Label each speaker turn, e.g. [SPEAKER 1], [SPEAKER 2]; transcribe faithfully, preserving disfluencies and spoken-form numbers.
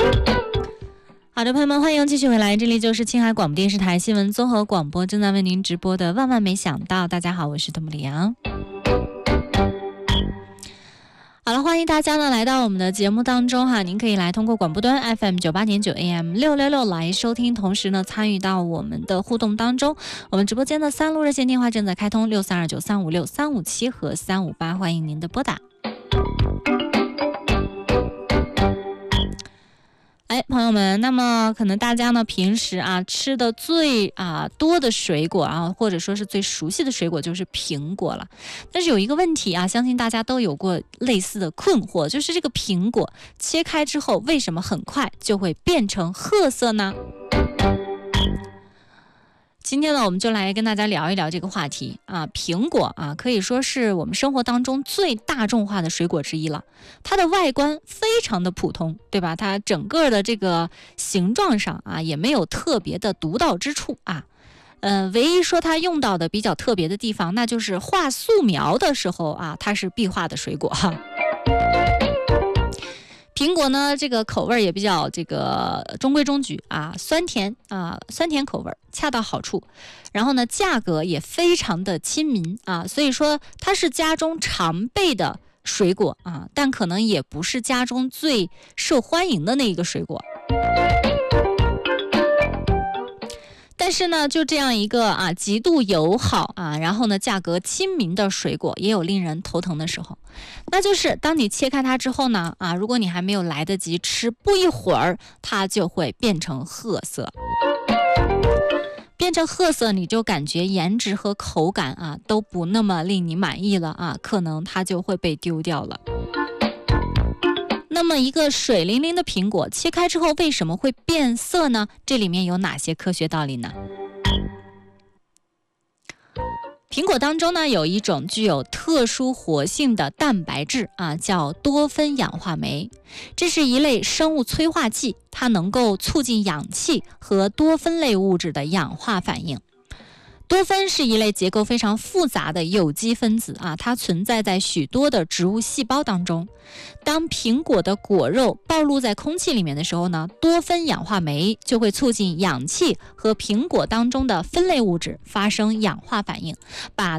[SPEAKER 1] 好的，朋友们，欢迎继续回来，这里就是青海广播电视台新闻综合广播，正在为您直播的万万没想到。大家好，我是邓木里阳。好了，欢迎大家呢来到我们的节目当中哈，您可以来通过广播端 F M 九八点九 A M 六六六来收听，同时呢参与到我们的互动当中。我们直播间的三路热线电话正在开通，六三二九三五六三五七和三五八，欢迎您的拨打。哎，朋友们，那么可能大家呢平时啊吃的最啊多的水果啊，或者说是最熟悉的水果就是苹果了。但是有一个问题啊，相信大家都有过类似的困惑，就是这个苹果切开之后，为什么很快就会变成褐色呢？今天呢，我们就来跟大家聊一聊这个话题啊。苹果啊，可以说是我们生活当中最大众化的水果之一了。它的外观非常的普通，对吧？它整个的这个形状上啊，也没有特别的独到之处啊。呃，唯一说它用到的比较特别的地方，那就是画素描的时候啊，它是必画的水果哈。苹果呢，这个口味也比较这个中规中矩啊，酸甜啊，酸甜口味恰到好处。然后呢，价格也非常的亲民啊，所以说它是家中常备的水果啊，但可能也不是家中最受欢迎的那一个水果。但是呢，就这样一个啊极度友好啊，然后呢价格亲民的水果，也有令人头疼的时候。那就是当你切开它之后呢，啊，如果你还没有来得及吃，不一会儿它就会变成褐色。变成褐色，你就感觉颜值和口感啊都不那么令你满意了啊，可能它就会被丢掉了。那么一个水灵灵的苹果切开之后为什么会变色呢？这里面有哪些科学道理呢？苹果当中呢有一种具有特殊活性的蛋白质啊，叫多酚氧化酶。这是一类生物催化剂，它能够促进氧气和多酚类物质的氧化反应。多酚是一类结构非常复杂的有机分子啊，它存在在许多的植物细胞当中。当苹果的果肉暴露在空气里面的时候呢，多酚氧化酶就会促进氧气和苹果当中的酚类物质发生氧化反应，把